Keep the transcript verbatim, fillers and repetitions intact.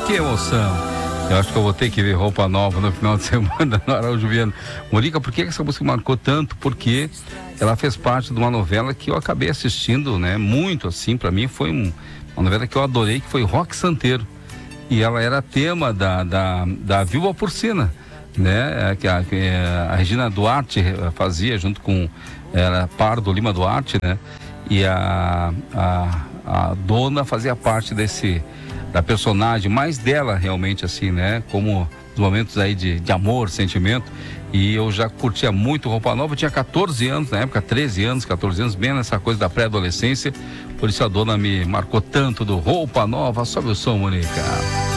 que emoção. Eu acho que eu vou ter que ver Roupa Nova no final de semana no Araújo Viana. Morica, por que essa música marcou tanto? Porque ela fez parte de uma novela que eu acabei assistindo, né? Muito assim, pra mim foi um, uma novela que eu adorei, que foi Roque Santeiro. E ela era tema da, da, da Viúva Porcina, né? Que a, que a Regina Duarte fazia junto com era Pardo Lima Duarte, né? E a, a, a dona fazia parte desse, da personagem, mais dela realmente assim, né? Como os momentos aí de, de amor, sentimento. E eu já curtia muito Roupa Nova, eu tinha quatorze anos, na época treze anos, quatorze anos, bem nessa coisa da pré-adolescência. Por isso a dona me marcou tanto do Roupa Nova. Sobe o som, Mônica.